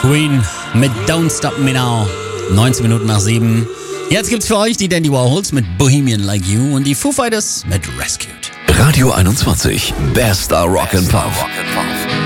Queen mit Don't Stop Me Now. 19 Minuten nach 7. Jetzt gibt's für euch die Dandy Warhols mit Bohemian Like You und die Foo Fighters mit Rescued. Radio 21, bester Rock'n'Pop.